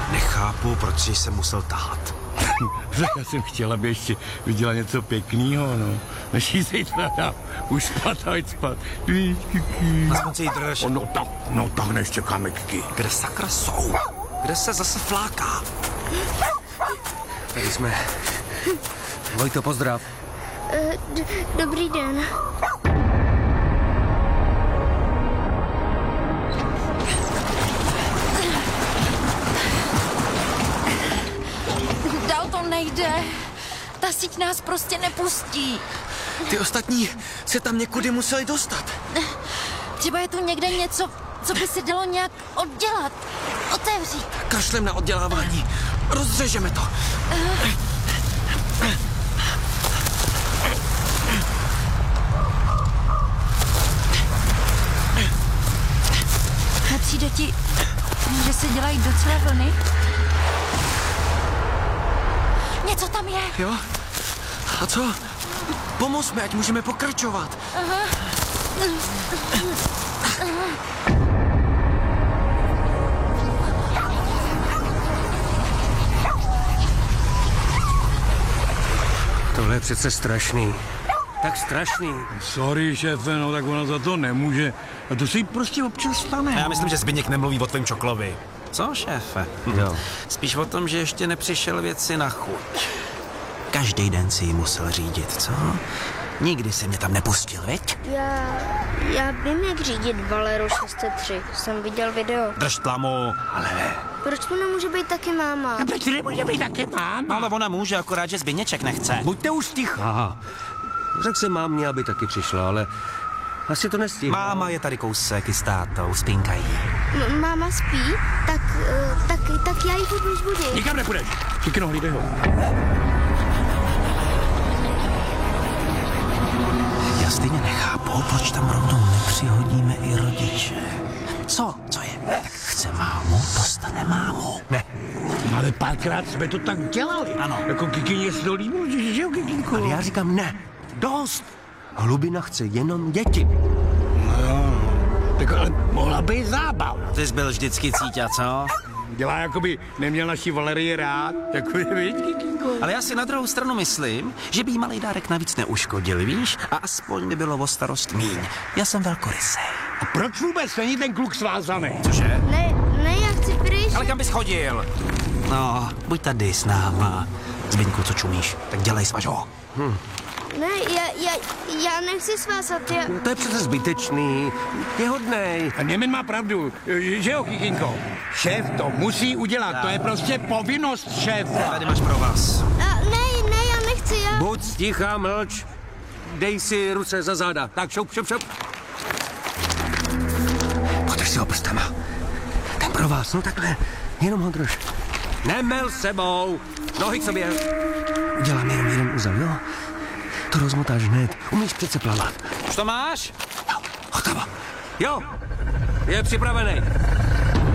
Nechápu, proč jsem musel tahat. Já jsem chtěl, aby ještě viděla něco pěknýho, no. Než jí se jít dá. Už spad, ať spad. Aspoň si jí drž. No tak než čekáme, Kiki. Kde sakra jsou? Kde se zase fláká? Tady jsme. Vojto, pozdrav. Dobrý den. Dál to nejde. Ta síť nás prostě nepustí. Ty ostatní se tam někudy museli dostat. Třeba je tu někde něco, co by se dalo nějak oddělat. Otevřít. Kašlem na oddělávání. Rozřežeme to. Nepřijde ti, že se dělají docela vlny? Něco tam je. Jo? A co? Pomozme, ať můžeme pokračovat. Tohle je přece strašný. Tak strašný. Sorry, šéfe, no tak ona za to nemůže. A to se jí prostě občas stane. Já myslím, že Zbyněk nemluví o tvém čoklovi. Co, šéfe? Jo. Spíš o tom, že ještě nepřišel věci na chuť. Každý den si ji musel řídit, co? Nikdy si mě tam nepustil, viď? Já vím, jak řídit Valero 603. Jsem viděl video. Drž tlamu. Ale ne. Proč tu nemůže být taky máma? Proč ty nemůže být taky máma? Ale ona může, akorát, že Zbyněček nechce. Buďte už tichá. Řekl jsem mámě, aby taky přišla, ale asi to nestihne. Máma je tady kousek i s tátou, spinkají. Máma spí? Tak já ji budu vzbudit. Nikam nepůjdeš. Kikino, hlídej ho. Já stejně nechápu, proč tam rovnou nepřihodíme i rodiče. Co je? Tak chce mámu, dostane mámu. Ne. Ale párkrát jsme to tak dělali. Ano. Jako Kikině se to líbilo, že jo, Kikinko? Ale já říkám ne. Dost. Hlubina chce jenom děti. Tak ale mohla by zábav. Ty jsi byl vždycky cíťa, co? Dělá, jakoby neměl naší Valerii rád. Jako je, víš, Kikinko? Ale já si na druhou stranu myslím, že by jí malý dárek navíc neuškodil, víš? A aspoň by bylo o starost míň. Já jsem velkorysej. A proč vůbec není ten kluk svázaný? Cože? Ne, já chci pryč. Ale kam bys chodil? No, buď tady s náma. Zbyňku, co čumíš? Tak dělej svažo. Ne, já nechci svázat, To je přece zbytečný. Je hodnej. A Němen má pravdu, že jo, Kikinko? Šéf to musí udělat, to je prostě povinnost šéfa. Tady máš pro vás. Ne, já nechci, Buď tichá, mlč. Dej si ruce za záda. Tak, šup. Podrž si ho prstama. Ten pro vás, no takhle. Jenom ho drž. Nemel sebou. Nohy k sobě. Udělám jenom jeden úzel, jo? To rozmotáš hned. Umíš přece plavat. Už to máš? Jo, hotovo. Jo, je připravený.